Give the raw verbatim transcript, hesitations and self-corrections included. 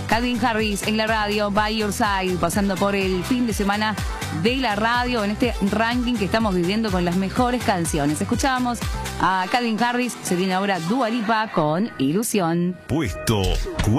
Calvin Harris en la radio, By Your Side, pasando por el fin de semana de la radio en este ranking que estamos viviendo con las mejores canciones. Escuchábamos a Calvin Harris, se viene ahora Dua Lipa con Ilusión. Puesto